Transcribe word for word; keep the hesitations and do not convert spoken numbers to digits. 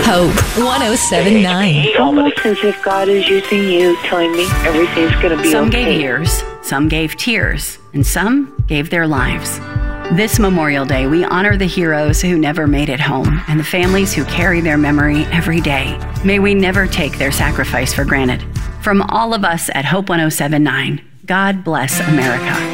Hope one oh seven point nine. It's almost as if God is using you, telling me everything's going to be some okay. Some gave years, some gave tears, and some gave their lives. This Memorial Day, we honor the heroes who never made it home and the families who carry their memory every day. May we never take their sacrifice for granted. From all of us at Hope one oh seven point nine, God bless America.